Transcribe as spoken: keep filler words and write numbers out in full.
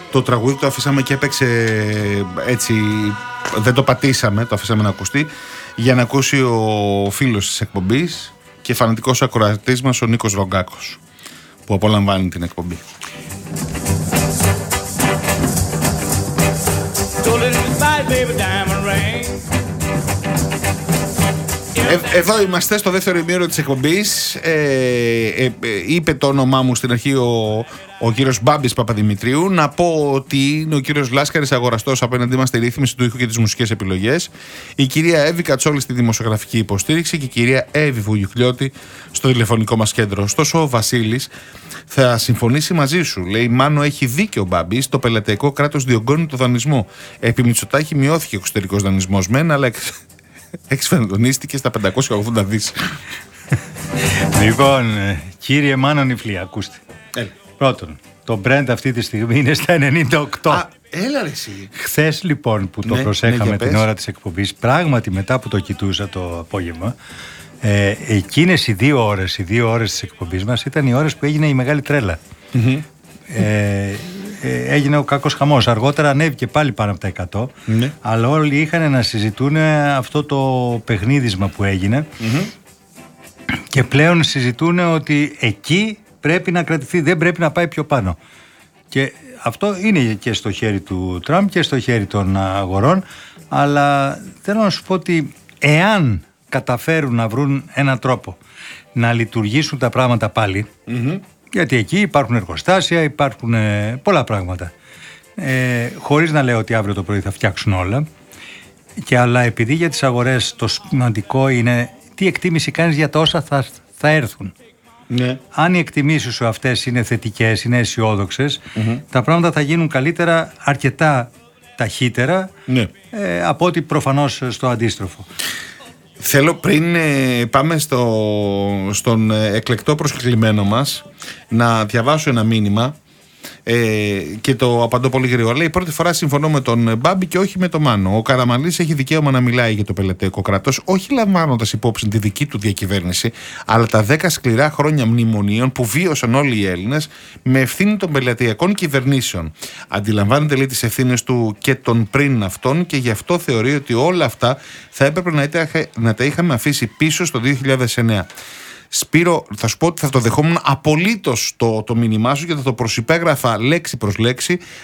το τραγούδι το αφήσαμε και έπαιξε έτσι, δεν το πατήσαμε, το αφήσαμε να ακουστεί, για να ακούσει ο φίλος της εκπομπής και φανατικός ακροατής μας, ο Νίκος Ρογκάκος, που απολαμβάνει την εκπομπή. Ε, εδώ είμαστε στο δεύτερο ημίωρο της εκπομπής. ε, ε, ε, είπε το όνομά μου στην αρχή ο, ο κύριος Μπάμπης Παπαδημητρίου. Να πω ότι είναι ο κύριος Λάσκαρης αγοραστός απέναντί μας στη ρύθμιση του ήχου και τις μουσικές επιλογές, η κυρία Εύη Κατσόλη στη δημοσιογραφική υποστήριξη και η κυρία Εύη Βουγιουκλιώτη στο τηλεφωνικό μας κέντρο. Ωστόσο ο Βασίλης θα συμφωνήσει μαζί σου. Λέει: Μάνο, έχει δίκιο ο Μπάμπης. Το πελατειακό κράτος διωγγώνει το δανεισμό. Επί Μητσοτάκη μειώθηκε ο εξωτερικός δανεισμός μεν, αλλά εξφενδονίστηκε στα πεντακόσια ογδόντα δις. Λοιπόν, κύριε Μάνο Νιφλή, ακούστε. Έλα. Πρώτον, το Brent αυτή τη στιγμή είναι στα ενενήντα οκτώ. Α, έλα ρε εσύ. Χθες λοιπόν που το Ναι, προσέχαμε ναι, την πες. ώρα της εκπομπής, πράγματι μετά που το κοιτούσα το απόγευμα, ε, εκείνες οι δύο ώρες, οι δύο ώρες της εκπομπής μας ήταν οι ώρες που έγινε η μεγάλη τρέλα. Mm-hmm. Ε, ε, έγινε ο κακός χαμός. Αργότερα ανέβηκε πάλι πάνω από τα εκατό, Ναι. αλλά όλοι είχαν να συζητούν αυτό το παιχνίδισμα που έγινε, Mm-hmm. και πλέον συζητούν ότι εκεί πρέπει να κρατηθεί, δεν πρέπει να πάει πιο πάνω. Και αυτό είναι και στο χέρι του Τραμπ και στο χέρι των αγορών, αλλά θέλω να σου πω ότι εάν καταφέρουν να βρουν έναν τρόπο να λειτουργήσουν τα πράγματα πάλι, Mm-hmm. γιατί εκεί υπάρχουν εργοστάσια, υπάρχουν ε, πολλά πράγματα, ε, χωρίς να λέω ότι αύριο το πρωί θα φτιάξουν όλα, και αλλά επειδή για τις αγορές το σημαντικό είναι τι εκτίμηση κάνεις για τα όσα θα, θα έρθουν. Ναι. Αν οι εκτιμήσεις σου αυτές είναι θετικές, είναι αισιόδοξες, Mm-hmm. τα πράγματα θα γίνουν καλύτερα αρκετά ταχύτερα, Ναι. ε, από ότι προφανώς στο αντίστροφο. Θέλω πριν ε, πάμε στο, στον ε, εκλεκτό προσκεκλημένο μας να διαβάσω ένα μήνυμα ε, και το απαντώ πολύ γρήγορα. Λέει: πρώτη φορά συμφωνώ με τον Μπάμπη και όχι με τον Μάνο. Ο Καραμανλής έχει δικαίωμα να μιλάει για το πελατειακό κράτος, όχι λαμβάνοντας υπόψη τη δική του διακυβέρνηση, αλλά τα δέκα σκληρά χρόνια μνημονίων που βίωσαν όλοι οι Έλληνες με ευθύνη των πελατειακών κυβερνήσεων. Αντιλαμβάνεται, λέει, τις ευθύνες του και των πριν αυτών, και γι' αυτό θεωρεί ότι όλα αυτά θα έπρεπε να, είτε, να τα είχαμε αφήσει πίσω στο δύο χιλιάδες εννέα. Σπύρο, θα σου πω ότι θα το δεχόμουν απολύτως το, το μήνυμά σου και θα το προσυπέγραφα λέξη προς λέξη,